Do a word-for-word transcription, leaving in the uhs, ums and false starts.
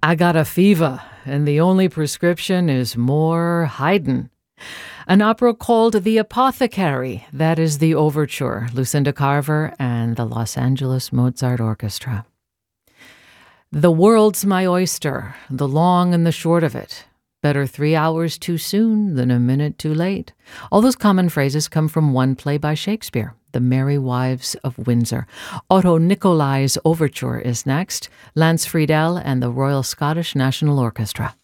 I got a fever, and the only prescription is more Haydn. An opera called The Apothecary, that is the overture, Lucinda Carver and the Los Angeles Mozart Orchestra. The world's my oyster, the long and the short of it. Better three hours too soon than a minute too late. All those common phrases come from one play by Shakespeare, The Merry Wives of Windsor. Otto Nicolai's overture is next, Lance Friedel and the Royal Scottish National Orchestra.